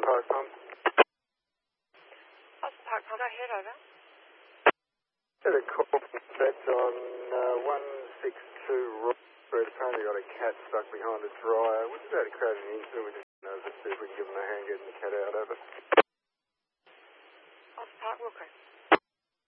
Park Pump. Austin Park Pump, go ahead, over. Had a call from Feds on 162 Rock Street. Apparently got a cat stuck behind a dryer. We're just about to create an incident. We just know to see if we can give them a hand getting the cat out of it. Austin Park, Wilco.